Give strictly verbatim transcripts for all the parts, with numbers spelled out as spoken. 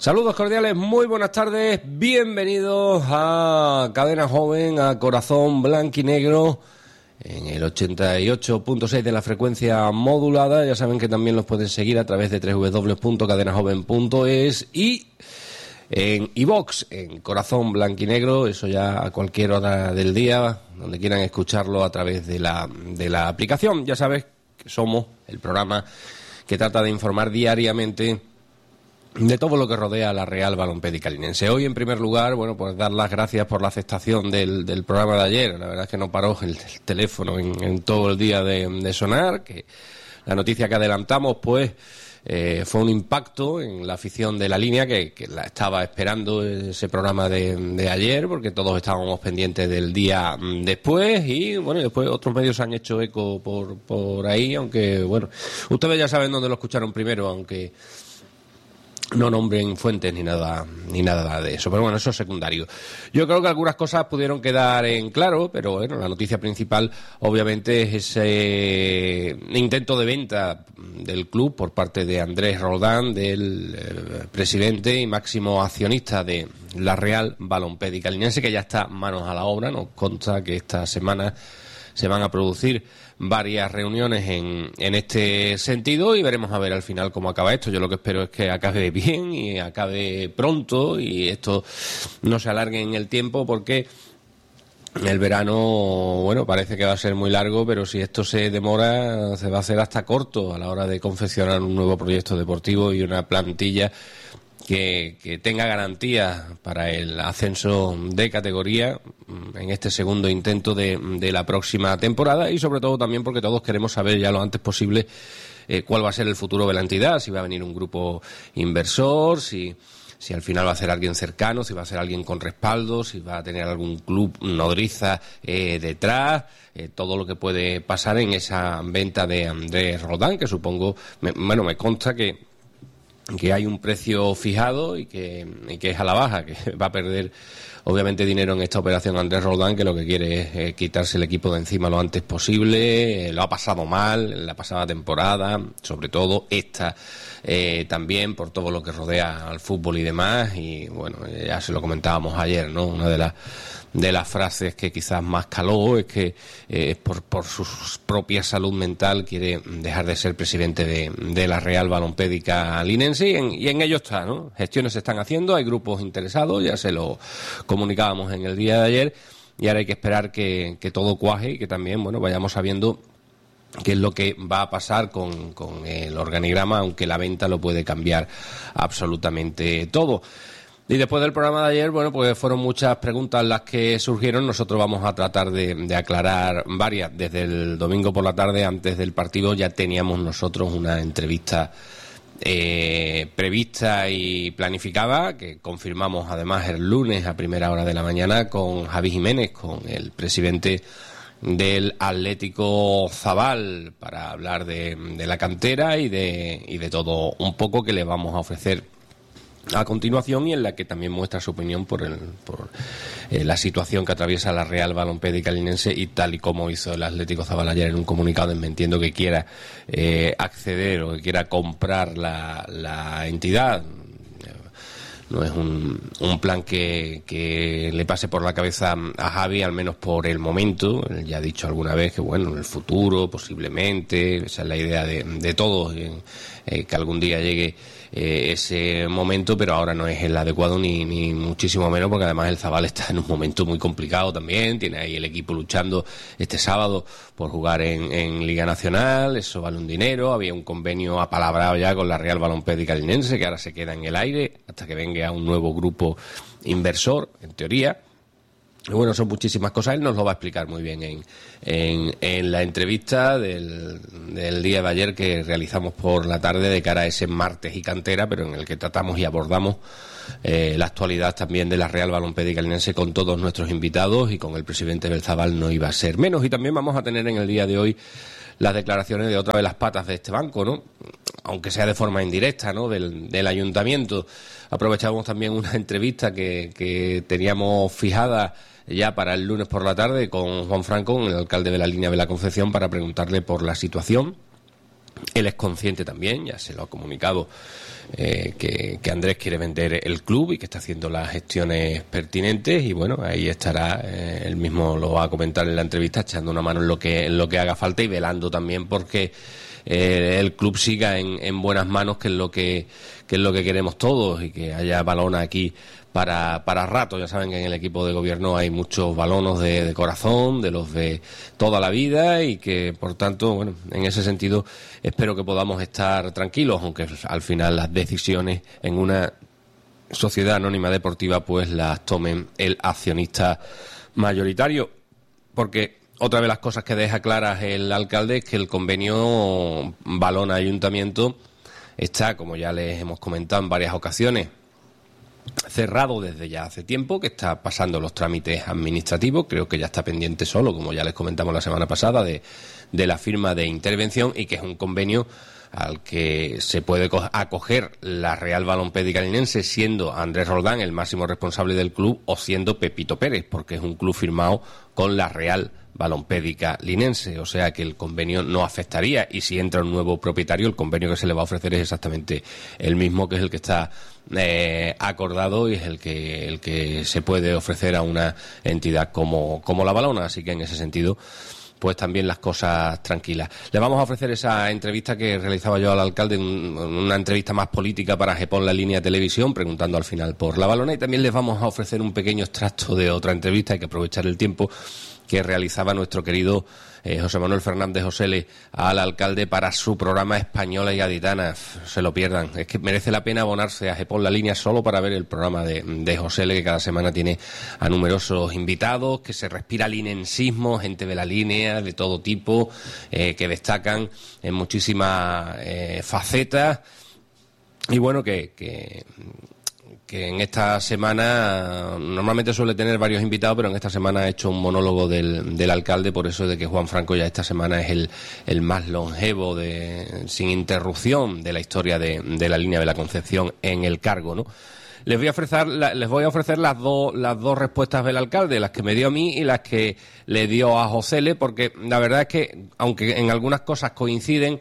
Saludos cordiales, muy buenas tardes, bienvenidos a Cadena Joven, a Corazón Blanquinegro, en el ochenta y ocho punto seis de la frecuencia modulada. Ya saben que también los pueden seguir a través de doble u doble u doble u punto cadena joven punto es y en iVox, en Corazón Blanquinegro, eso ya a cualquier hora del día, donde quieran escucharlo a través de la, de la aplicación. Ya sabes que somos el programa que trata de informar diariamente de todo lo que rodea a la Real Balompédica Linense. Hoy, en primer lugar, bueno, pues dar las gracias por la aceptación del, del programa de ayer. La verdad es que no paró el, el teléfono en, en todo el día de, de sonar, que la noticia que adelantamos, pues, eh, fue un impacto en la afición de la línea, que, que la estaba esperando ese programa de, de ayer, porque todos estábamos pendientes del día después, y bueno, y después otros medios han hecho eco por, por ahí, aunque, bueno, ustedes ya saben dónde lo escucharon primero, aunque no nombren fuentes ni nada ni nada de eso, pero bueno, eso es secundario. Yo creo que algunas cosas pudieron quedar en claro, pero bueno, la noticia principal obviamente es ese intento de venta del club por parte de Andrés Roldán, del eh, presidente y máximo accionista de la Real Balompédica Linense, que ya está manos a la obra. Nos consta que esta semana se van a producir varias reuniones en, en este sentido y veremos a ver al final cómo acaba esto. Yo lo que espero es que acabe bien y acabe pronto y esto no se alargue en el tiempo, porque el verano, bueno, parece que va a ser muy largo, pero si esto se demora se va a hacer hasta corto a la hora de confeccionar un nuevo proyecto deportivo y una plantilla Que, que tenga garantías para el ascenso de categoría en este segundo intento de, de la próxima temporada, y sobre todo también porque todos queremos saber ya lo antes posible eh, cuál va a ser el futuro de la entidad, si va a venir un grupo inversor, si, si al final va a ser alguien cercano, si va a ser alguien con respaldo, si va a tener algún club nodriza eh, detrás, eh, todo lo que puede pasar en esa venta de Andrés Roldán, que supongo, me, bueno, me consta que que hay un precio fijado y que, y que es a la baja, que va a perder obviamente dinero en esta operación Andrés Roldán, que lo que quiere es eh, quitarse el equipo de encima lo antes posible. Eh, lo ha pasado mal en la pasada temporada, sobre todo esta eh, también, por todo lo que rodea al fútbol y demás, y bueno, ya se lo comentábamos ayer, ¿no? Una de las de las frases que quizás más caló es que eh, por, por su propia salud mental quiere dejar de ser presidente de, de la Real Balompédica Linense, y en, y en ello está, ¿no? Gestiones se están haciendo, hay grupos interesados, ya se lo comunicábamos en el día de ayer, y ahora hay que esperar que, que todo cuaje y que también, bueno, vayamos sabiendo qué es lo que va a pasar con, con el organigrama, aunque la venta lo puede cambiar absolutamente todo. Y después del programa de ayer, bueno, pues fueron muchas preguntas las que surgieron. Nosotros vamos a tratar de, de aclarar varias. Desde el domingo por la tarde, antes del partido, ya teníamos nosotros una entrevista eh, prevista y planificada, que confirmamos además el lunes a primera hora de la mañana con Javi Jiménez, con el presidente del Atlético Zabal, para hablar de, de la cantera y de, y de todo un poco que le vamos a ofrecer a continuación, y en la que también muestra su opinión por, el, por eh, la situación que atraviesa la Real Balompédica Linense, y tal y como hizo el Atlético Zabal ayer en un comunicado, desmintiendo que quiera eh, acceder o que quiera comprar la, la entidad. No es un, un plan que, que le pase por la cabeza a Javi, al menos por el momento. Él ya ha dicho alguna vez que, bueno, en el futuro, posiblemente, esa es la idea de, de todos, eh, eh, que algún día llegue eh, ese momento, pero ahora no es el adecuado ni, ni muchísimo menos, porque además el Zabal está en un momento muy complicado también. Tiene ahí el equipo luchando este sábado por jugar en, en Liga Nacional, eso vale un dinero. Había un convenio apalabrado ya con la Real Balompédica Linense, que ahora se queda en el aire hasta que venga a un nuevo grupo inversor, en teoría. Y bueno, son muchísimas cosas. Él nos lo va a explicar muy bien en, en, en la entrevista del, del día de ayer que realizamos por la tarde de cara a ese martes y cantera, pero en el que tratamos y abordamos eh, la actualidad también de la Real Balompédica Linense con todos nuestros invitados, y con el presidente del Zabal no iba a ser menos. Y también vamos a tener en el día de hoy las declaraciones de otra de las patas de este banco, ¿no? Aunque sea de forma indirecta, ¿no? Del, del ayuntamiento. Aprovechamos también una entrevista que, que teníamos fijada ya para el lunes por la tarde con Juan Franco, el alcalde de la línea de la Concepción, para preguntarle por la situación. Él es consciente también, ya se lo ha comunicado eh, que, que Andrés quiere vender el club y que está haciendo las gestiones pertinentes, y bueno, ahí estará, eh, él mismo lo va a comentar en la entrevista, echando una mano en lo que, en lo que haga falta y velando también porque eh, el club siga en, en buenas manos, que es lo que, que es lo que queremos todos, y que haya balona aquí para para rato. Ya saben que en el equipo de gobierno hay muchos balonos de, de corazón, de los de toda la vida, y que por tanto, bueno, en ese sentido espero que podamos estar tranquilos, aunque al final las decisiones en una sociedad anónima deportiva pues las tomen el accionista mayoritario, porque otra de las cosas que deja claras el alcalde es que el convenio Balona-Ayuntamiento está, como ya les hemos comentado en varias ocasiones, cerrado desde ya hace tiempo, que está pasando los trámites administrativos. Creo que ya está pendiente solo, como ya les comentamos la semana pasada, de, de la firma de intervención, y que es un convenio al que se puede acoger la Real Balompédica Linense, siendo Andrés Roldán el máximo responsable del club o siendo Pepito Pérez, porque es un club firmado con la Real Balompédica Linense, o sea que el convenio no afectaría, y si entra un nuevo propietario, el convenio que se le va a ofrecer es exactamente el mismo, que es el que está eh, acordado y es el que el que se puede ofrecer a una entidad como, como la Balona, así que en ese sentido pues también las cosas tranquilas. Le vamos a ofrecer esa entrevista que realizaba yo al alcalde, una entrevista más política para Gepón La Línea Televisión, preguntando al final por la Balona, y también les vamos a ofrecer un pequeño extracto de otra entrevista, hay que aprovechar el tiempo, que realizaba nuestro querido eh, José Manuel Fernández Josele al alcalde para su programa Española y Gaditana. Se lo pierdan, es que merece la pena abonarse a Gepón La Línea solo para ver el programa de, de Josele, que cada semana tiene a numerosos invitados, que se respira linensismo, gente de la línea de todo tipo, eh, que destacan en muchísimas eh, facetas, y bueno, que... que que en esta semana normalmente suele tener varios invitados, pero en esta semana ha hecho un monólogo del, del alcalde, por eso de que Juan Franco ya esta semana es el, el más longevo de, sin interrupción de la historia de, de la línea de la Concepción en el cargo, ¿no? Les voy a ofrecer, les voy a ofrecer las dos, las dos respuestas del alcalde, las que me dio a mí y las que le dio a Josele, porque la verdad es que, aunque en algunas cosas coinciden,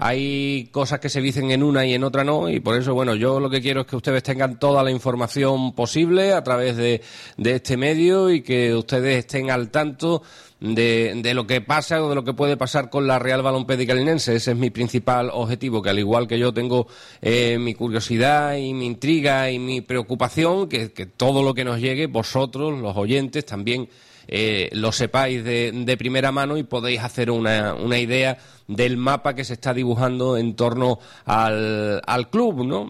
hay cosas que se dicen en una y en otra no, y por eso, bueno, yo lo que quiero es que ustedes tengan toda la información posible a través de, de este medio, y que ustedes estén al tanto de, de lo que pasa o de lo que puede pasar con la Real Balompédica Linense. Ese es mi principal objetivo, que al igual que yo tengo eh, mi curiosidad y mi intriga y mi preocupación, que, que todo lo que nos llegue, vosotros, los oyentes, también eh, lo sepáis de, de primera mano, y podéis hacer una, una idea del mapa que se está dibujando en torno al, al club, ¿no?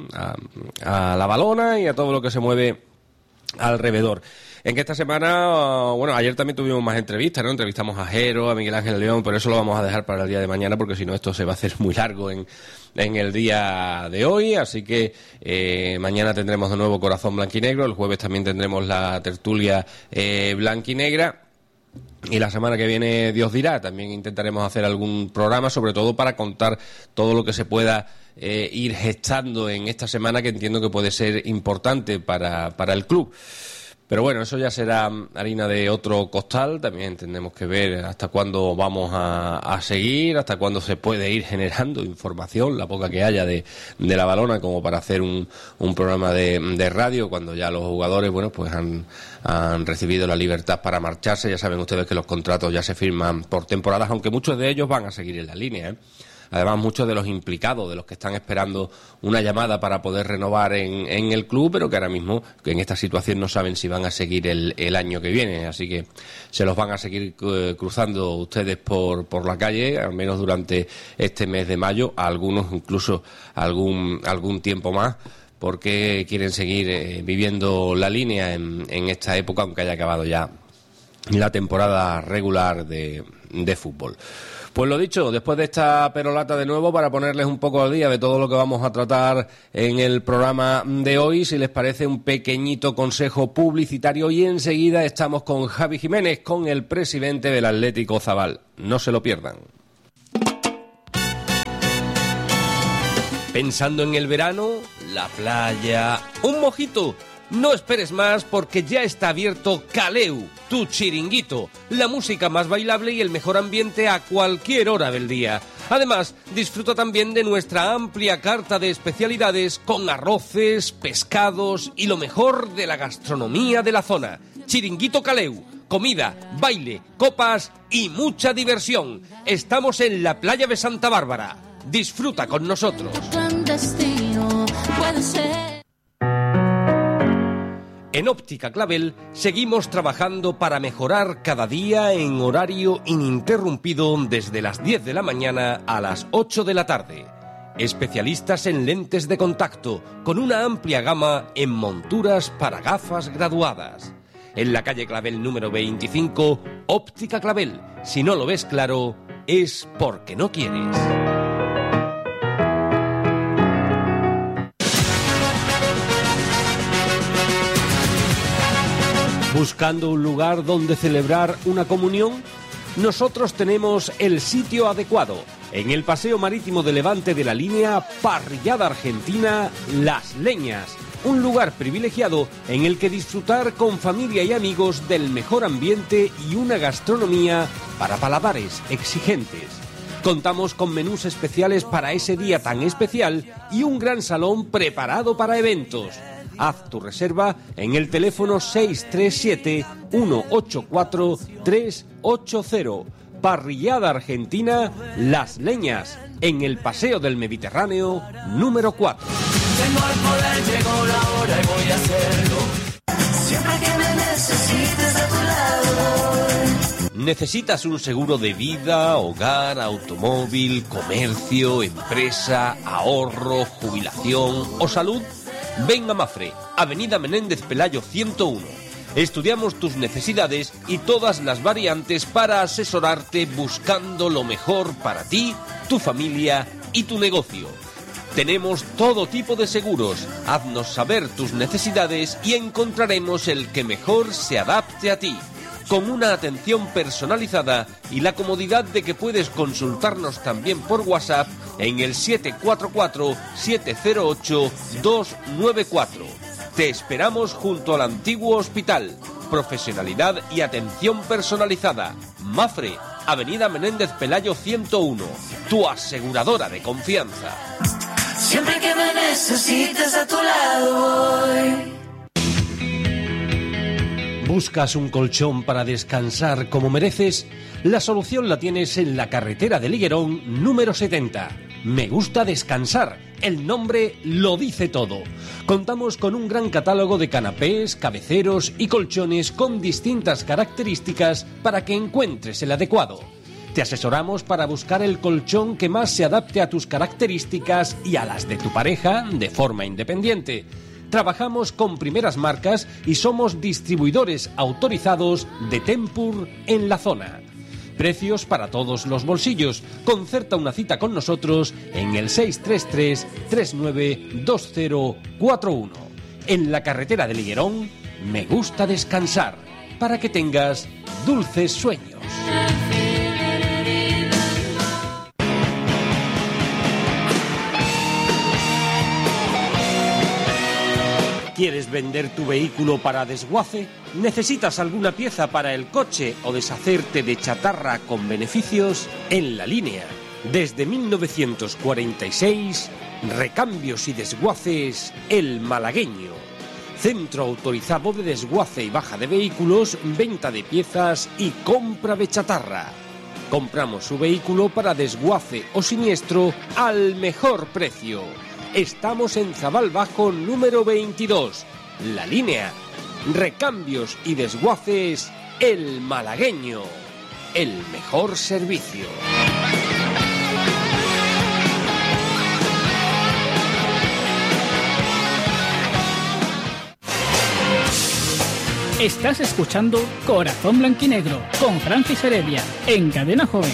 A, a la Balona y a todo lo que se mueve alrededor. En que esta semana, bueno, ayer también tuvimos más entrevistas, ¿no? Entrevistamos a Jero, a Miguel Ángel León, pero eso lo vamos a dejar para el día de mañana, porque si no esto se va a hacer muy largo en, en el día de hoy, así que eh, mañana tendremos de nuevo Corazón Blanquinegro, el jueves también tendremos la tertulia eh, blanquinegra, y la semana que viene, Dios dirá, también intentaremos hacer algún programa, sobre todo para contar todo lo que se pueda eh, ir gestando en esta semana, que entiendo que puede ser importante para, para el club. Pero bueno, eso ya será harina de otro costal. También tendremos que ver hasta cuándo vamos a, a seguir, hasta cuándo se puede ir generando información, la poca que haya de, de la Balona, como para hacer un, un programa de, de radio, cuando ya los jugadores, bueno, pues han, han recibido la libertad para marcharse. Ya saben ustedes que los contratos ya se firman por temporadas, aunque muchos de ellos van a seguir en la línea, ¿eh? Además, muchos de los implicados, de los que están esperando una llamada para poder renovar en, en el club, pero que ahora mismo, que en esta situación, no saben si van a seguir el, el año que viene. Así que se los van a seguir eh, cruzando ustedes por, por la calle, al menos durante este mes de mayo, a algunos incluso algún, algún tiempo más, porque quieren seguir eh, viviendo la línea en, en esta época, aunque haya acabado ya la temporada regular de, de fútbol. Pues lo dicho, después de esta perolata de nuevo, para ponerles un poco al día de todo lo que vamos a tratar en el programa de hoy, si les parece, un pequeñito consejo publicitario, y enseguida estamos con Javi Jiménez, con el presidente del Atlético Zabal. No se lo pierdan. ¿Pensando en el verano, la playa, un mojito? No esperes más, porque ya está abierto Caleu, tu chiringuito, la música más bailable y el mejor ambiente a cualquier hora del día. Además, disfruta también de nuestra amplia carta de especialidades con arroces, pescados y lo mejor de la gastronomía de la zona. Chiringuito Caleu, comida, baile, copas y mucha diversión. Estamos en la playa de Santa Bárbara. Disfruta con nosotros. En Óptica Clavel seguimos trabajando para mejorar cada día en horario ininterrumpido desde las diez de la mañana a las ocho de la tarde. Especialistas en lentes de contacto con una amplia gama en monturas para gafas graduadas. En la calle Clavel número veinticinco, Óptica Clavel. Si no lo ves claro, es porque no quieres. ¿Buscando un lugar donde celebrar una comunión? Nosotros tenemos el sitio adecuado. En el Paseo Marítimo de Levante de la línea Parrillada Argentina Las Leñas. Un lugar privilegiado en el que disfrutar con familia y amigos del mejor ambiente y una gastronomía para paladares exigentes. Contamos con menús especiales para ese día tan especial y un gran salón preparado para eventos. Haz tu reserva en el teléfono seis tres siete, uno ocho cuatro, tres ocho cero. Parrillada Argentina Las Leñas, en el Paseo del Mediterráneo número cuatro. Tengo el poder, llegó la hora y voy a hacerlo. Siempre que me necesites a tu lado. ¿Necesitas un seguro de vida, hogar, automóvil, comercio, empresa, ahorro, jubilación o salud? Ven a Mafre, Avenida Menéndez Pelayo ciento uno. Estudiamos tus necesidades y todas las variantes para asesorarte buscando lo mejor para ti, tu familia y tu negocio. Tenemos todo tipo de seguros. Haznos saber tus necesidades y encontraremos el que mejor se adapte a ti. Con una atención personalizada y la comodidad de que puedes consultarnos también por WhatsApp en el siete cuatro cuatro, siete cero ocho, dos nueve cuatro. Te esperamos junto al antiguo hospital. Profesionalidad y atención personalizada. Mafre, Avenida Menéndez Pelayo ciento uno. Tu aseguradora de confianza. Siempre que me necesites a tu lado voy. ¿Buscas un colchón para descansar como mereces? La solución la tienes en la carretera de Liguerón número setenta. Me gusta descansar. El nombre lo dice todo. Contamos con un gran catálogo de canapés, cabeceros y colchones con distintas características para que encuentres el adecuado. Te asesoramos para buscar el colchón que más se adapte a tus características y a las de tu pareja de forma independiente. Trabajamos con primeras marcas y somos distribuidores autorizados de Tempur en la zona. Precios para todos los bolsillos. Concerta una cita con nosotros en el seis tres tres, tres nueve dos cero cuatro uno. En la carretera de Liguerón, me gusta descansar para que tengas dulces sueños. ¿Quieres vender tu vehículo para desguace? ¿Necesitas alguna pieza para el coche o deshacerte de chatarra con beneficios? En La Línea, desde mil novecientos cuarenta y seis, Recambios y Desguaces El Malagueño. Centro autorizado de desguace y baja de vehículos, venta de piezas y compra de chatarra. Compramos su vehículo para desguace o siniestro al mejor precio. Estamos en Zabal Bajo número veintidós. La Línea. Recambios y Desguaces El Malagueño. El mejor servicio. Estás escuchando Corazón Blanquinegro con Francis Heredia en Cadena Joven.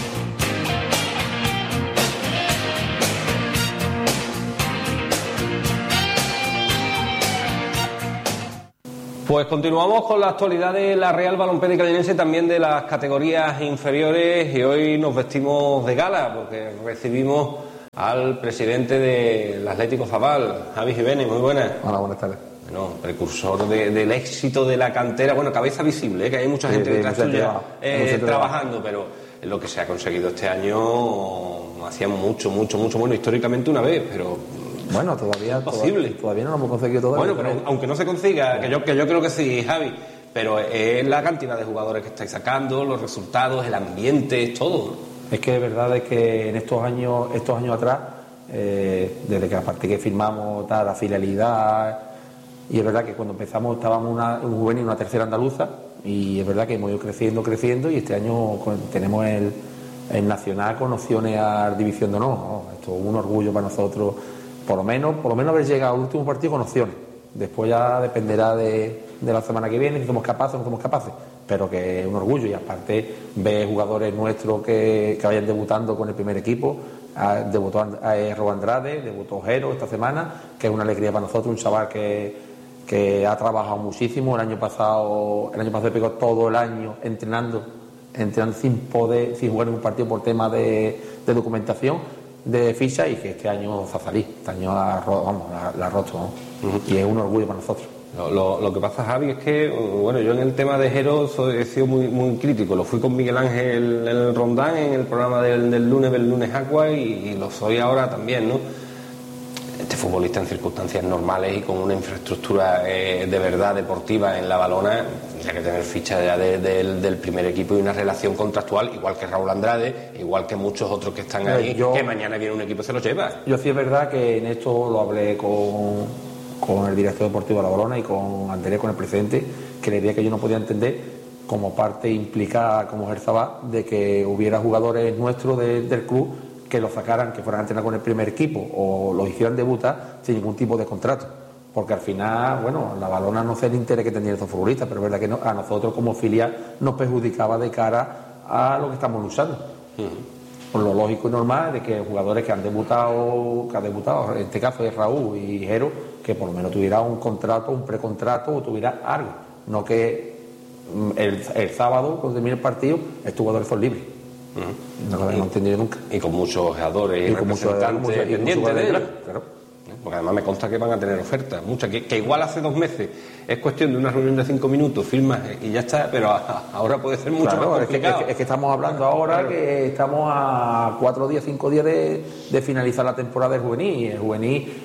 Pues continuamos con la actualidad de la Real Balompédica Calinense, también de las categorías inferiores, y hoy nos vestimos de gala porque recibimos al presidente del Atlético Zabal, Javi Jiménez. Muy buenas. Hola, buenas tardes. Bueno, precursor de, del éxito de la cantera, bueno, cabeza visible, ¿eh? Que hay mucha gente sí, detrás tuya eh, trabajando, pero lo que se ha conseguido este año como hacían mucho, mucho, mucho, bueno, históricamente una vez, pero... Bueno, todavía, es posible. Todavía, todavía no lo hemos conseguido todavía. Bueno, pero aunque no se consiga, que yo, que yo creo que sí, Javi, pero es la cantidad de jugadores que estáis sacando, los resultados, el ambiente, es todo, ¿no? Es que es verdad es que en estos años, estos años atrás, eh, desde que aparte que firmamos tal, la filialidad, y es verdad que cuando empezamos estábamos una, un juvenil, una tercera andaluza, y es verdad que hemos ido creciendo, creciendo, y este año con, tenemos el, el Nacional con opciones a División de Honor, ¿no? Esto es un orgullo para nosotros, por lo menos, por lo menos haber llegado al último partido con opciones. Después ya dependerá de, de la semana que viene, si somos capaces o no somos capaces, pero que es un orgullo. Y aparte ver jugadores nuestros que, que vayan debutando con el primer equipo. Ah, debutó eh, Robo Andrade, debutó Jero esta semana, que es una alegría para nosotros, un chaval que, que ha trabajado muchísimo. El año pasado, el año pasado pegó todo el año entrenando, entrenando sin poder, sin jugar en un partido por tema de, de documentación, de ficha, y que este año va a salir, este año la, vamos, la, la ha roto, ¿no? Uh-huh. Y es un orgullo para nosotros. Lo, lo, lo que pasa, Javi, es que, bueno, yo en el tema de Jero soy, he sido muy, muy crítico. Lo fui con Miguel Ángel en el Rondán, en el programa del, del lunes, del lunes Aqua, y, y lo soy ahora también, ¿no? Este futbolista en circunstancias normales y con una infraestructura eh, de verdad deportiva en La Balona, tendría que tener ficha ya de, de, del, del primer equipo y una relación contractual, igual que Raúl Andrade, igual que muchos otros que están ahí, yo, que mañana viene un equipo y se los lleva. Yo sí es verdad que en esto lo hablé con... con el director deportivo de La Balona y con Andrés, con el presidente, que le decía que yo no podía entender como parte implicada como Gerzabá de que hubiera jugadores nuestros de, del club que los sacaran, que fueran a entrenar con el primer equipo o los hicieran debutar sin ningún tipo de contrato, porque al final, bueno, La Balona no sé el interés que tenían estos futbolistas, pero es verdad que no, a nosotros como filial nos perjudicaba de cara a lo que estamos luchando. Uh-huh. Por lo lógico y normal de que jugadores que han debutado, que han debutado, en este caso es Raúl y Jero, que por lo menos tuviera un contrato, un precontrato o tuviera algo, no que el, el sábado, cuando termine el partido, estos jugadores son libres. Uh-huh. No lo he entendido nunca. Y con muchos ojeadores y, y representantes pendientes de ellos. Claro. Porque además me consta que van a tener ofertas, muchas, que, que igual hace dos meses es cuestión de una reunión de cinco minutos, firmas y ya está, pero a, ahora puede ser mucho claro, más complicado. Es que, es, que, es que estamos hablando ahora claro. que estamos a cuatro días, cinco días de, de finalizar la temporada del juvenil. El juvenil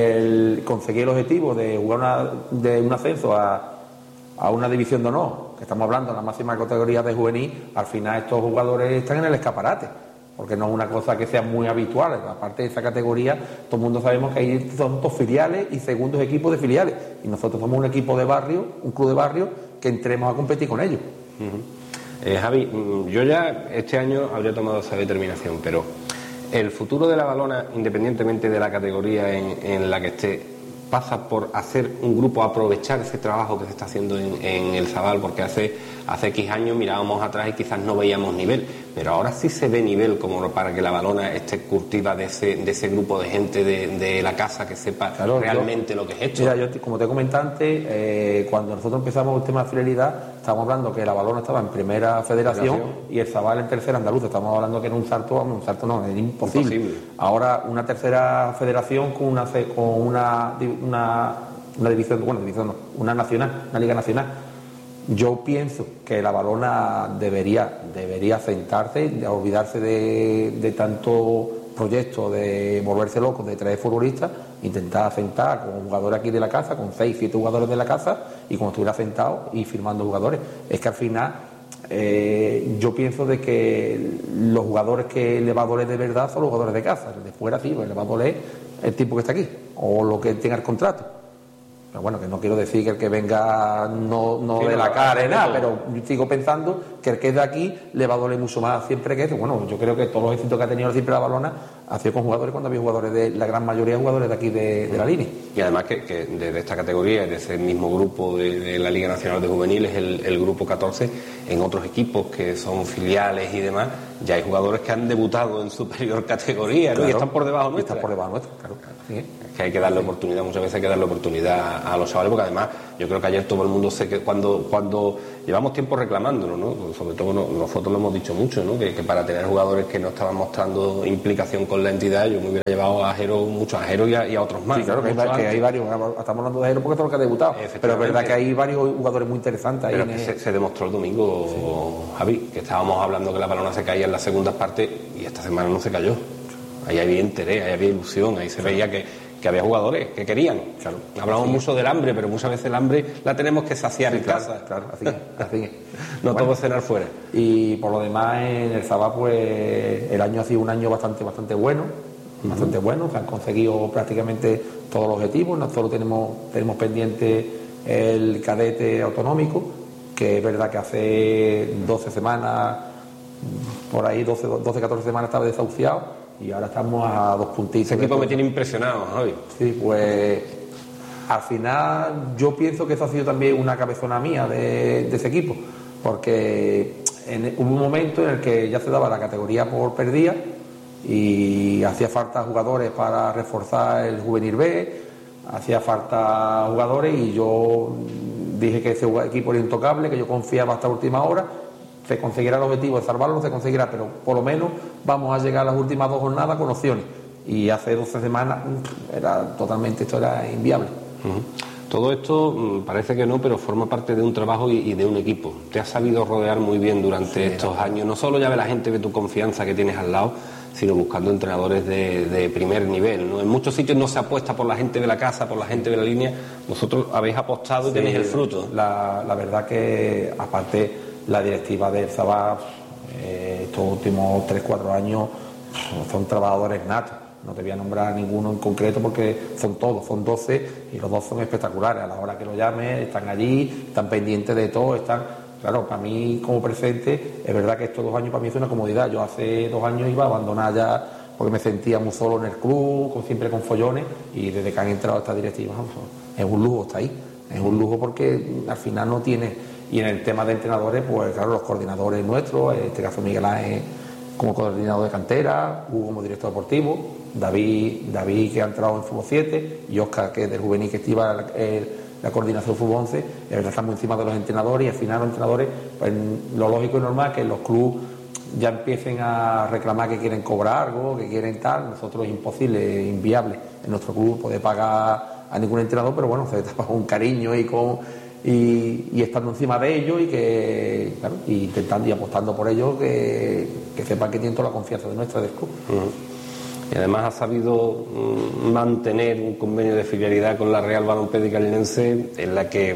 el, conseguir el objetivo de jugar una, de un ascenso a, a una división de honor, que estamos hablando de la máxima categoría de juvenil, al final estos jugadores están en el escaparate. Porque no es una cosa que sea muy habitual. Aparte de esa categoría, todo el mundo sabemos que hay tantos filiales y segundos equipos de filiales. Y nosotros somos un equipo de barrio, un club de barrio, que entremos a competir con ellos. Uh-huh. eh, Javi, yo ya este año habría tomado esa determinación, pero el futuro de La Balona, independientemente de la categoría en, en la que esté, pasa por hacer un grupo, aprovechar ese trabajo que se está haciendo en, en el Zabal, porque hace, hace X años mirábamos atrás y quizás no veíamos nivel, pero ahora sí se ve nivel como para que La Balona esté curtida de ese, de ese grupo de gente de, de la casa que sepa claro, realmente yo, lo que es esto. Mira, yo como te comenté antes, eh, cuando nosotros empezamos el tema de fidelidad, estábamos hablando que La Balona estaba en primera federación, federación. y el Zabal en tercera andaluza. Estamos hablando que era un salto, vamos, un salto no, es imposible. imposible. Ahora una tercera federación con una con una Una, una división, bueno, división no, una nacional, una liga nacional. Yo pienso que La Balona debería, debería sentarse, de olvidarse de, de tanto proyecto de volverse loco, de traer futbolistas, intentar sentar con jugadores aquí de la casa, con seis, siete jugadores de la casa, y cuando estuviera sentado y firmando jugadores. Es que al final eh, yo pienso de que los jugadores que le va a doler de verdad son los jugadores de casa. El de fuera sí, pues le va a doler el tipo que está aquí o lo que tenga el contrato. Pero bueno, que no quiero decir que el que venga no, no sí, de la cara ni nada, pero yo sigo pensando que el que es de aquí le va a doler mucho más siempre que eso. Bueno, yo creo que todos los éxitos que ha tenido siempre La Balona ha sido con jugadores cuando había jugadores de la gran mayoría de jugadores de aquí de, de la línea. Y además que, que de esta categoría, de ese mismo grupo de, de la Liga Nacional de Juveniles, el, el grupo catorce, en otros equipos que son filiales y demás, ya hay jugadores que han debutado en superior categoría, ¿no? Claro, y están por debajo nuestra. Están por debajo nuestra, claro. Sí. Es que hay que darle oportunidad, muchas veces hay que darle oportunidad a los chavales, porque además yo creo que ayer todo el mundo sé que cuando cuando llevamos tiempo reclamándolo, ¿no? Sobre todo no, nosotros lo hemos dicho mucho, ¿no? Que, que para tener jugadores que no estaban mostrando implicación con la entidad, yo me hubiera llevado a Jero, mucho a Jero y a, y a otros más. Sí, claro, que hay, que hay varios, estamos hablando de Jero porque es lo que ha debutado, pero es verdad que hay varios jugadores muy interesantes ahí. Pero que el... se, se demostró el domingo, sí. Javi, que estábamos hablando que La Balona se caía en las segundas partes y esta semana no se cayó. ahí había interés, ahí había ilusión, ahí se veía que, que había jugadores que querían. Claro. Hablamos así mucho es. del hambre, pero muchas veces el hambre la tenemos que saciar sí, en claro, casa. Claro, así es, así es. No bueno, todo cenar fuera. Y por lo demás en el Sabá, pues el año ha sido un año bastante, bastante bueno, uh-huh. bastante bueno, se han conseguido prácticamente todos los objetivos. Nosotros tenemos, tenemos pendiente el cadete autonómico, que es verdad que hace doce semanas, por ahí doce, doce catorce semanas estaba desahuciado y ahora estamos a dos puntitos. Ese equipo me tiene impresionado, Javi. Sí, pues al final yo pienso que eso ha sido también una cabezona mía de, de ese equipo, porque en, hubo un momento en el que ya se daba la categoría por perdida y hacía falta jugadores para reforzar el juvenil B, hacía falta jugadores y yo dije que ese equipo era intocable, que yo confiaba hasta la última hora. Se conseguirá el objetivo de salvarlo, no se conseguirá, pero por lo menos vamos a llegar a las últimas dos jornadas con opciones. Y hace doce semanas era totalmente, esto era inviable. Uh-huh. Todo esto parece que no, pero forma parte de un trabajo y, y de un equipo. Te has sabido rodear muy bien durante sí, estos claro. años. No solo ya ve la gente, ve tu confianza que tienes al lado, sino buscando entrenadores de, de primer nivel, ¿no? En muchos sitios no se apuesta por la gente de la casa, por la gente de la línea. Vosotros habéis apostado y sí, tenéis el fruto. La, la verdad que, aparte, la directiva del Sabá, eh, estos últimos tres cuatro años, son trabajadores natos. No te voy a nombrar ninguno en concreto porque son todos, son doce y los dos son espectaculares. A la hora que lo llames, están allí, están pendientes de todo, están... Claro, para mí como presente, es verdad que estos dos años para mí es una comodidad. Yo hace dos años iba a abandonar ya porque me sentía muy solo en el club, con, siempre con follones, y desde que han entrado estas directivas, es un lujo, está ahí. Es un lujo porque al final no tiene... Y en el tema de entrenadores, pues claro, los coordinadores nuestros, en este caso Miguel Ángel como coordinador de cantera, Hugo como director deportivo, David, David que ha entrado en Fútbol siete y Óscar, que es del juvenil que lleva el... la coordinación Fútbol once, es verdad, estamos encima de los entrenadores y al final los entrenadores, pues lo lógico y normal es que los clubes ya empiecen a reclamar que quieren cobrar algo, que quieren tal. Nosotros es imposible, es inviable en nuestro club poder pagar a ningún entrenador, pero bueno, se está con cariño y con y, y estando encima de ellos y que claro, y intentando y apostando por ellos que, que sepan que tienen toda la confianza de nuestra del club. Uh-huh. Y además ha sabido mm, mantener un convenio de filialidad con la Real Balompédica Linense, en la que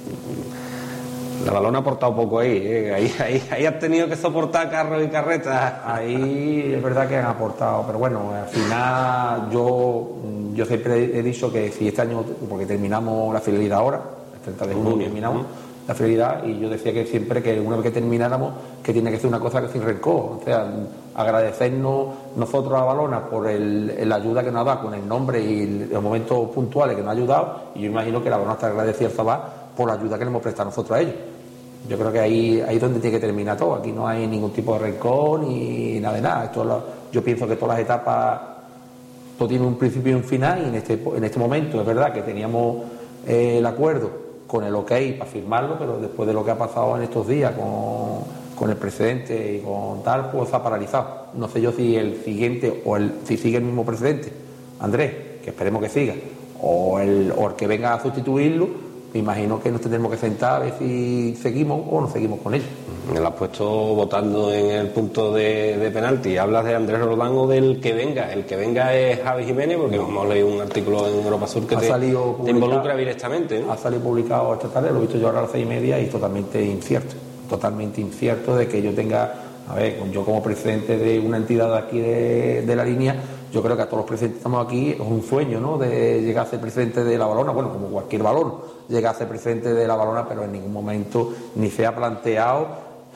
mm, la Balón ha aportado poco ahí, ¿eh? ahí, ahí, ahí has tenido que soportar carros y carretas. Ahí es verdad que han aportado, pero bueno, al final yo, yo siempre he dicho que si este año, porque terminamos la filialidad ahora, el treinta de junio terminamos uh-huh. la filialidad, y yo decía que siempre que una vez que termináramos, que tiene que ser una cosa que sin rencor, o sea, agradecernos nosotros a Balona por el, el ayuda que nos ha dado con el nombre y los momentos puntuales que nos ha ayudado, y yo imagino que la Balona está agradecida al Sabá por la ayuda que le hemos prestado nosotros a ellos. Yo creo que ahí, ahí es donde tiene que terminar todo. Aquí no hay ningún tipo de rencor ni nada de nada. Esto lo, yo pienso que todas las etapas, todo tiene un principio y un final, y en este, en este momento es verdad que teníamos eh, el acuerdo con el ok para firmarlo, pero después de lo que ha pasado en estos días con, con el precedente y con tal, pues está paralizado. No sé yo si el siguiente, o el si sigue el mismo precedente, Andrés, que esperemos que siga, o el, o el que venga a sustituirlo, me imagino que nos tendremos que sentar a ver si seguimos o no seguimos con ellos. Me lo has puesto votando en el punto de, de penalti. ¿Hablas de Andrés Roldán o del que venga? El que venga es Javi Jiménez, porque no. hemos leído un artículo en Europa Sur que te, te involucra directamente, ¿no? Ha salido publicado esta tarde, lo he visto yo ahora a las seis y media, y es totalmente incierto. Totalmente incierto de que yo tenga... A ver, yo como presidente de una entidad de aquí de, de la línea, yo creo que a todos los presidentes que estamos aquí es un sueño, ¿no?, de llegar a ser presidente de la Balona, bueno, como cualquier balón, llegar a ser presidente de la Balona, pero en ningún momento ni se ha planteado,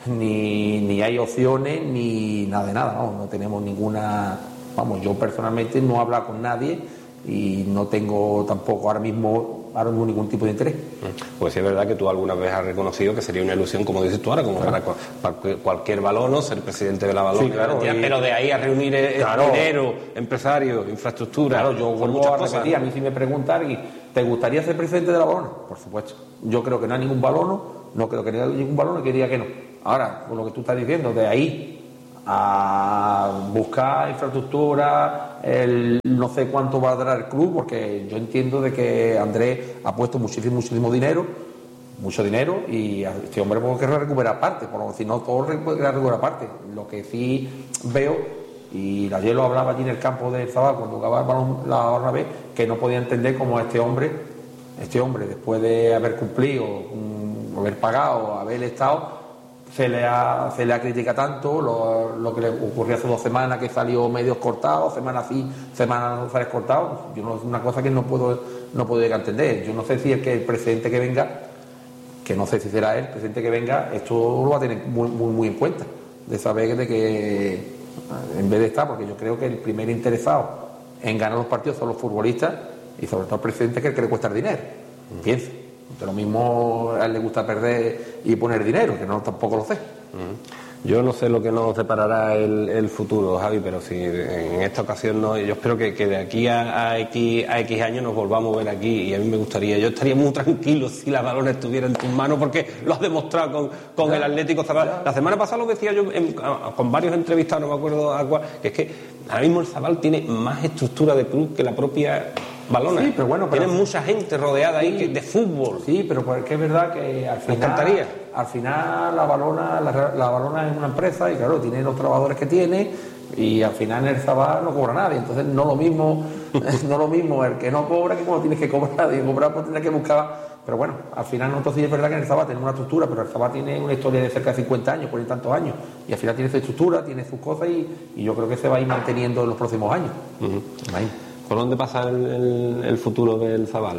ni, ni hay opciones, ni nada de nada, ¿no? No tenemos ninguna... Vamos, yo personalmente no he hablado con nadie y no tengo tampoco ahora mismo... ahora mismo ningún tipo de interés. Pues sí, es verdad que tú alguna vez has reconocido que sería una ilusión, como dices tú ahora, como claro. para, para cualquier balón, ¿no?, ser presidente de la Balón, sí, claro, y... pero de ahí a reunir claro. dinero, empresarios, infraestructura, claro, yo vuelvo a repetir, a mí si me pregunta alguien, ¿te gustaría ser presidente de la Balón? Por supuesto. Yo creo que no hay ningún balón, no creo que haya ningún balón que diga que no. Ahora, con lo que tú estás diciendo, de ahí a buscar infraestructura, el no sé cuánto va a dar el club, porque yo entiendo de que Andrés ha puesto muchísimo, muchísimo dinero, mucho dinero, y este hombre puede querer recuperar parte, por lo si no todo recuperar parte. Lo que sí veo Y ayer lo hablaba allí en el campo del Zabal cuando jugaba el balón la hora vez, que no podía entender cómo este hombre, este hombre, después de haber cumplido, um, haber pagado, haber estado, se le ha, se le ha criticado tanto, lo, lo que le ocurrió hace dos semanas, que salió medios cortados, semanas sí, semanas no sales cortados. Yo no, es una cosa que no puedo, no puedo llegar a entender. Yo no sé si es que el presidente que venga, que no sé si será él, el presidente que venga, esto lo va a tener muy, muy, muy en cuenta, de saber de que en vez de estar, porque yo creo que el primer interesado en ganar los partidos son los futbolistas y sobre todo el presidente, que es el que le cuesta el dinero. Uh-huh. Pienso, de lo mismo a él le gusta perder y poner dinero, que no tampoco lo sé. Uh-huh. Yo no sé lo que nos deparará el, el futuro, Javi, pero si en esta ocasión no, yo espero que, que de aquí a, a, X, a X años nos volvamos a ver aquí, y a mí me gustaría, yo estaría muy tranquilo si la balona estuviera en tus manos, porque lo has demostrado con, con ya, el Atlético Zabal. Ya. La semana pasada lo decía yo en, con varios entrevistados, no me acuerdo a cuál, que es que ahora mismo el Zabal tiene más estructura de club que la propia balona. Sí, pero bueno, pero tiene mucha gente rodeada sí, ahí que, de fútbol. Sí, pero porque es verdad que al final, me encantaría. Al final la balona, la, la balona es una empresa y claro, tiene los trabajadores que tiene y al final en el Zabal no cobra nadie. Entonces no lo mismo, no lo mismo el que no cobra que cuando tienes que cobrar, y cobrar pues tienes que buscar. Pero bueno, al final nosotros sí es verdad que en el Zabal tenemos una estructura, pero el Zabal tiene una historia de cerca de cincuenta años, cuarenta y tantos años, y al final tiene su estructura, tiene sus cosas y, y yo creo que se va a ir manteniendo en los próximos años. Uh-huh. ¿Por dónde pasa el, el, el futuro del Zabal?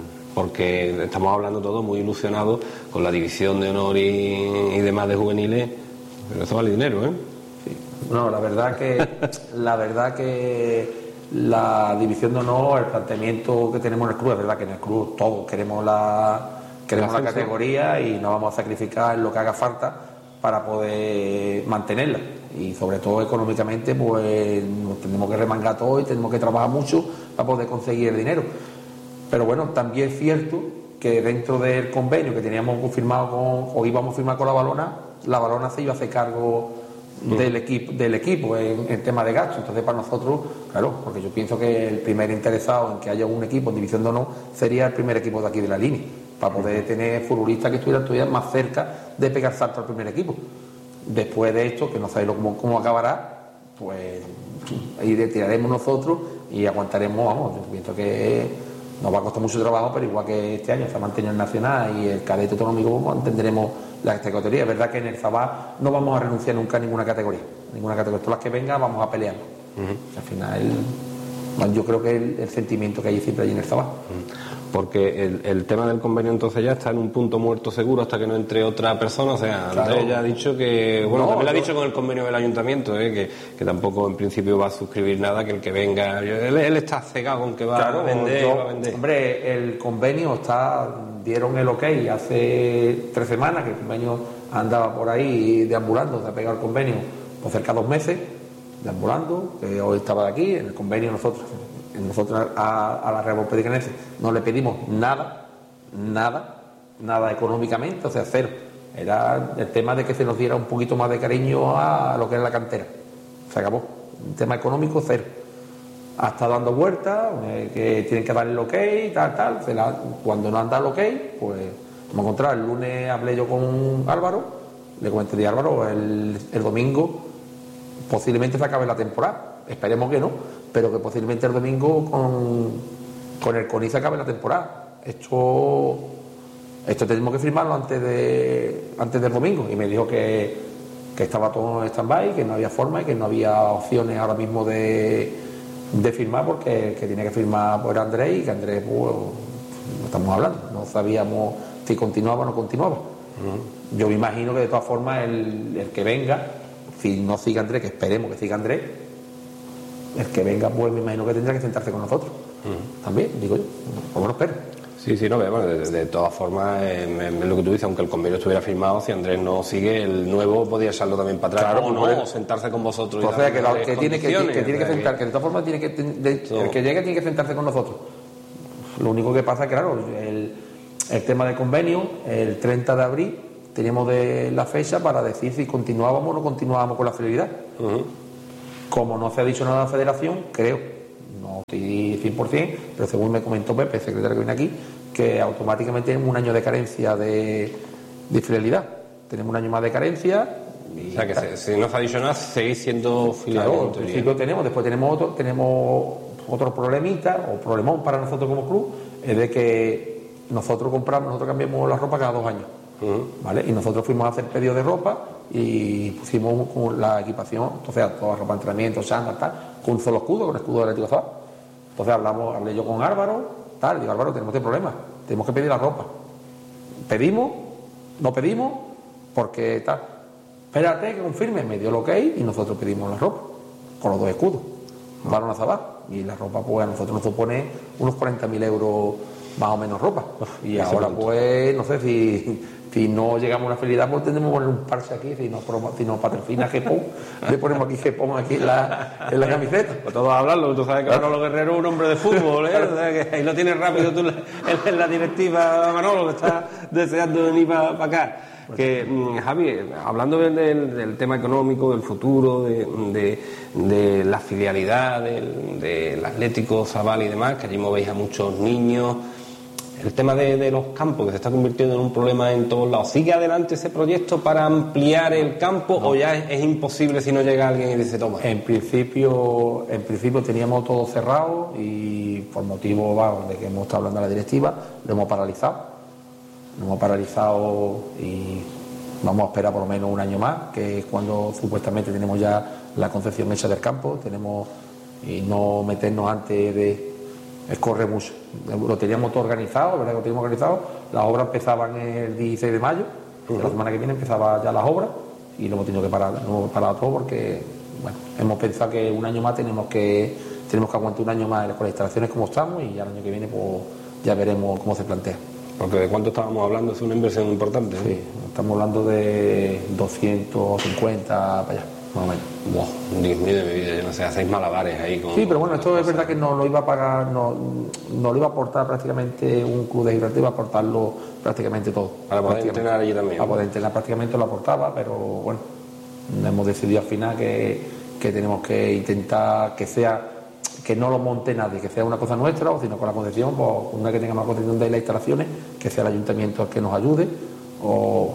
Porque estamos hablando todos muy ilusionados con la división de honor y, y demás de juveniles, pero eso vale dinero, ¿eh? Sí. No, la verdad que la verdad que la división de honor, el planteamiento que tenemos en el club, es verdad que en el club todos queremos la queremos la categoría y nos vamos a sacrificar en lo que haga falta para poder mantenerla. Y sobre todo económicamente pues nos tenemos que remangar todo y tenemos que trabajar mucho para poder conseguir el dinero. Pero bueno, también es cierto que dentro del convenio que teníamos confirmado con, o íbamos a firmar con la balona, la balona se iba a hacer cargo uh-huh. del equipo, del equipo en, en tema de gastos. Entonces para nosotros, claro, porque yo pienso que el primer interesado en que haya un equipo en división de honor sería el primer equipo de aquí de la línea, para poder uh-huh. tener futbolistas que estuvieran todavía más cerca de pegar salto al primer equipo. Después de esto, que no sabéis cómo, cómo acabará, pues ahí tiraremos nosotros y aguantaremos, vamos, yo pienso que nos va a costar mucho trabajo, pero igual que este año se ha mantenido el nacional y el cadete autonómico, mantendremos la categoría. Es verdad que en el Zabal no vamos a renunciar nunca a ninguna categoría, ninguna categoría, todas las que vengan vamos a pelear. Uh-huh. Al final, yo creo que el, el sentimiento que hay siempre allí en el Zabal. Uh-huh. Porque el, el tema del convenio entonces ya está en un punto muerto seguro hasta que no entre otra persona. O sea, claro. Andrés ya ha dicho que, bueno, no, también lo ha dicho con el convenio del ayuntamiento, ¿eh? que, que tampoco en principio va a suscribir nada, que el que venga, él, él está cegado con que va claro, a vender, yo, va a vender. Hombre, el convenio está, dieron el ok hace tres semanas, que el convenio andaba por ahí deambulando, se ha pegado el convenio por cerca de dos meses, deambulando, que hoy estaba de aquí, en el convenio nosotros... Nosotros a, a la Real Valpedicanense no le pedimos nada, nada, nada económicamente, o sea, cero. Era el tema de que se nos diera un poquito más de cariño a lo que es la cantera. Se acabó. El tema económico, cero. Ha estado dando vueltas, eh, que tienen que darle el ok, tal, tal. Se la, cuando no han dado el ok, pues hemos encontrado. El lunes hablé yo con Álvaro, le comenté a Álvaro, el, el domingo posiblemente se acabe la temporada. Esperemos que no, pero que posiblemente el domingo con, con el CONI se acabe la temporada. Esto, esto tenemos que firmarlo antes de antes del domingo. Y me dijo que, que estaba todo en stand-by, que no había forma y que no había opciones ahora mismo de, de firmar, porque que tenía que firmar por Andrés y que Andrés, pues, no estamos hablando, no sabíamos si continuaba o no continuaba. Uh-huh. Yo me imagino que de todas formas el, el que venga, si no sigue Andrés, que esperemos que siga Andrés, el que venga, pues me imagino que tendrá que sentarse con nosotros. Uh-huh. También, digo yo, como no espero. Sí, sí, no, bueno, de, de todas formas, eh, es lo que tú dices, aunque el convenio estuviera firmado, si Andrés no sigue, el nuevo podía echarlo también para atrás, claro, o no, o sentarse con vosotros. O sea, que, la, que, tiene, que, que tiene que sentar, que de todas formas tiene que, de, el que llegue tiene que sentarse con nosotros. Lo único que pasa es que, claro, el, el tema del convenio, el treinta de abril, teníamos de la fecha para decir si continuábamos o no continuábamos con la fidelidad. Uh-huh. Como no se ha dicho nada a la federación, creo, no estoy cien por ciento, pero según me comentó Pepe, el secretario que viene aquí, que automáticamente tenemos un año de carencia de, de fidelidad. Tenemos un año más de carencia, Y, o sea, que se, si no se ha dicho nada, seguís siendo filial. Claro, en principio tenemos, después tenemos otro, tenemos otro problemita, o problemón para nosotros como club, es de que nosotros compramos, nosotros cambiamos la ropa cada dos años. Uh-huh. ¿Vale? Y nosotros fuimos a hacer pedido de ropa y pusimos con la equipación, entonces toda la ropa de entrenamiento, chándal, tal, con un solo escudo, con el escudo del Atlético Zabal. Entonces hablamos, hablé yo con Álvaro, tal, digo, Álvaro, tenemos este problema, tenemos que pedir la ropa. Pedimos, no pedimos, porque tal, espérate que confirme, me dio lo que hay y nosotros pedimos la ropa, con los dos escudos, uh-huh. Balón a Zabal. Y la ropa, pues a nosotros nos supone unos cuarenta mil euros más o menos ropa. Y ahora, pues, no sé si. Si no llegamos a una felicidad, pues tendremos que poner un parche aquí. Si nos, si nos patrocina Gepón, le ponemos aquí Gepón aquí en la, en la camiseta. Pues todos a hablarlo, tú sabes que Manolo Guerrero es un hombre de fútbol, ¿eh? O sea, que ahí lo tienes rápido tú en la, en la directiva, Manolo, que está deseando venir para pa acá. Que, Javi, hablando del, del tema económico, del futuro, de, de, de la filialidad del, del Atlético Zabal y demás, que allí movéis a muchos niños. El tema de, de los campos, que se está convirtiendo en un problema en todos lados. ¿Sigue adelante ese proyecto para ampliar el campo no. o ya es, es imposible si no llega alguien y dice toma? En principio, en principio teníamos todo cerrado y por motivo bueno, de que hemos estado hablando de la directiva, lo hemos paralizado. Lo hemos paralizado y vamos a esperar por lo menos un año más, que es cuando supuestamente tenemos ya la concepción hecha del campo, tenemos y no meternos antes de... Es corre mucho. Lo teníamos todo organizado, ¿verdad? Que lo teníamos organizado. Las obras empezaban el dieciséis de mayo, uh-huh. La semana que viene empezaban ya las obras y lo hemos tenido que parar, lo hemos parado todo porque, bueno, hemos pensado que un año más tenemos que tenemos que aguantar un año más con las instalaciones como estamos y ya el año que viene pues ya veremos cómo se plantea. Porque ¿de cuánto estábamos hablando? Es una inversión importante, ¿no? Sí, estamos hablando de doscientos cincuenta para allá. Más o menos. Wow, Dios mío de mi vida, yo no sé, hacéis malabares ahí con... Sí, pero bueno, esto es verdad que no lo iba a pagar, no, no lo iba a aportar prácticamente un club de Gibraltar, iba a aportarlo prácticamente todo. Para poder entrenar allí también. Para poder entrenar prácticamente lo aportaba, pero bueno, hemos decidido al final que, que tenemos que intentar que sea, que no lo monte nadie, que sea una cosa nuestra, o sino con la concesión, pues una que tenga más concesión de las instalaciones, que sea el ayuntamiento el que nos ayude, o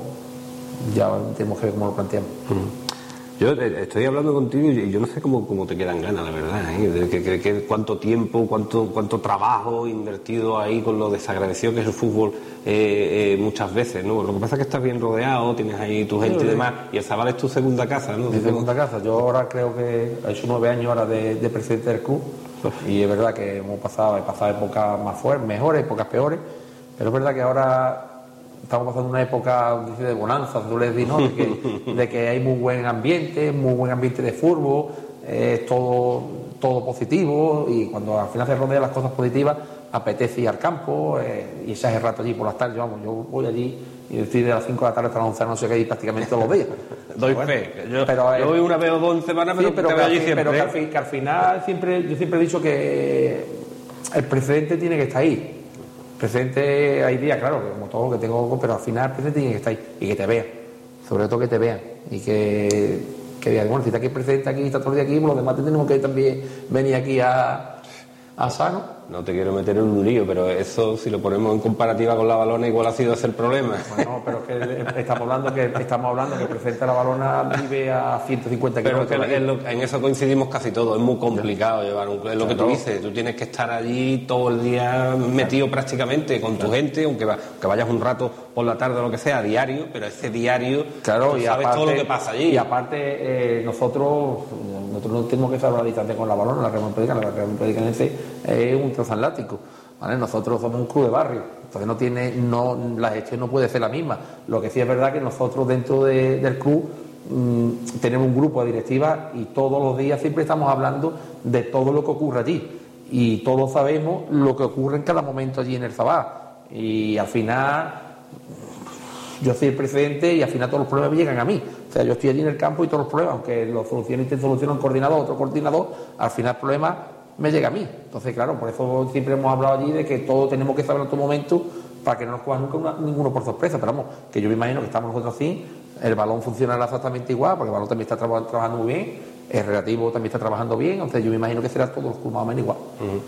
ya tenemos que ver cómo lo planteamos. Uh-huh. Yo estoy hablando contigo y yo no sé cómo, cómo te quedan ganas, la verdad, ¿eh? De que, que, que cuánto tiempo, cuánto cuánto trabajo invertido ahí con lo desagradecido que es el fútbol eh, eh, muchas veces, ¿no? Lo que pasa es que estás bien rodeado, tienes ahí tu gente sí, y demás, y el Zabal es tu segunda casa, ¿no? Mi segunda casa. Yo ahora creo que he hecho nueve años ahora de, de presidente del club y es verdad que hemos pasado, he pasado épocas más fuertes, mejores, épocas peores, pero es verdad que ahora estamos pasando una época de bonanza, tú les dices, ¿no? De que, de que hay muy buen ambiente, muy buen ambiente de fútbol, es eh, todo, todo positivo y cuando al final se rodean las cosas positivas apetece ir al campo eh, y ese es el rato allí por las tardes, vamos, yo voy allí y estoy de las cinco de la tarde hasta las once de la noche que hay prácticamente todos los días. Doy bueno, fe, yo, pero, yo voy una vez o dos en semana, pero, sí, pero, te que, veo allí al, siempre, pero ¿eh? que, al fin, que al final siempre, yo siempre he dicho que el presidente tiene que estar ahí. Presente hay días, claro, que como todo que tengo, pero al final el presente tiene que estar ahí y que te vean, sobre todo que te vean y que, que digan, bueno, si está aquí el presidente aquí, está todo el día aquí, pues los demás tenemos que también venir aquí a, a sano. No te quiero meter en un lío, pero eso si lo ponemos en comparativa con la Balona igual ha sido ese el problema. Bueno, pero es que estamos hablando que estamos hablando que el presidente de la Balona vive a ciento cincuenta pero kilómetros. Pero en, en eso coincidimos casi todos, es muy complicado llevar un club. Es lo que tú dices, tú tienes que estar allí todo el día metido claro. prácticamente con tu gente, aunque, va, que vayas un rato por la tarde o lo que sea, diario, pero ese diario claro, tú y sabes aparte, todo lo que pasa allí. Y aparte eh, nosotros nosotros no tenemos que saber la distancia con la Balona, la Real Madrid, la Real Madrid es un transatlántico. ¿Vale? Nosotros somos un club de barrio, entonces no tiene, no, la gestión no puede ser la misma. Lo que sí es verdad que nosotros dentro de, del club mmm, tenemos un grupo de directiva y todos los días siempre estamos hablando de todo lo que ocurre allí y todos sabemos lo que ocurre en cada momento allí en el Zabal y al final yo soy el presidente y al final todos los problemas me llegan a mí. O sea, yo estoy allí en el campo y todos los problemas, aunque los soluciones te soluciona un coordinador, otro coordinador, al final el problema me llega a mí. Entonces, claro, por eso siempre hemos hablado allí de que todos tenemos que saber en todo momento para que no nos coja nunca una, ninguno por sorpresa. Pero vamos, que yo me imagino que estamos nosotros así, el balón funcionará exactamente igual, porque el balón también está tra- trabajando muy bien, el relativo también está trabajando bien, entonces yo me imagino que será todo más o menos igual. Uh-huh.